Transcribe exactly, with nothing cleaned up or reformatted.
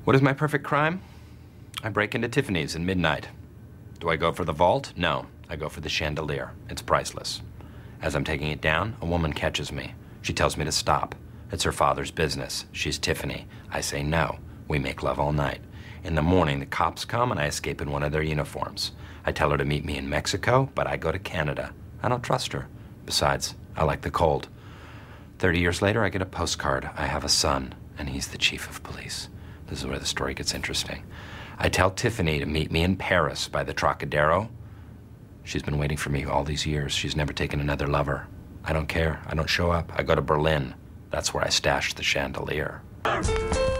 What is my perfect crime? I break into Tiffany's at midnight. Do I go for the vault? No, I go for the chandelier. It's priceless. As I'm taking it down, a woman catches me. She tells me to stop. It's her father's business. She's Tiffany. I say no. We make love all night. In the morning, the cops come and I escape in one of their uniforms. I tell her to meet me in Mexico, but I go to Canada. I don't trust her. Besides, I like the cold. Thirty years later, I get a postcard. I have a son, and he's the chief of police. This is where the story gets interesting. I tell Tiffany to meet me in Paris by the Trocadero. She's been waiting for me all these years. She's never taken another lover. I don't care. I don't show up. I go to Berlin. That's where I stashed the chandelier.